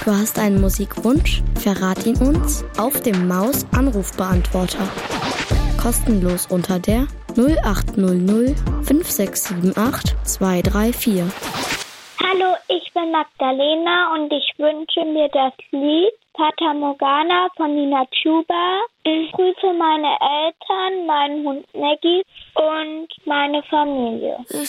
Du hast einen Musikwunsch? Verrat ihn uns auf dem Maus-Anrufbeantworter. Kostenlos unter der 0800 5678 234. Hallo, ich bin Magdalena und ich wünsche mir das Lied Fata Morgana von Nina Chuba. Ich grüße meine Eltern, meinen Hund Maggie und meine Familie.